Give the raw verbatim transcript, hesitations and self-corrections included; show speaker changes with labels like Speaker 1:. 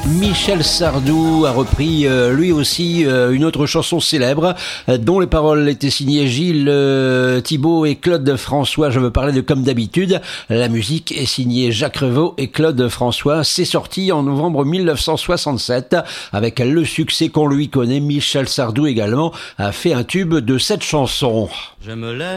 Speaker 1: Michel Sardou a repris euh, lui aussi euh, une autre chanson célèbre euh, dont les paroles étaient signées Gilles euh, Thibault et Claude François. Je veux parler de Comme d'habitude. La musique est signée Jacques Revaux et Claude François. C'est sorti en novembre mille neuf cent soixante-sept avec le succès qu'on lui connaît. Michel Sardou également a fait un tube de cette chanson.
Speaker 2: Je me lève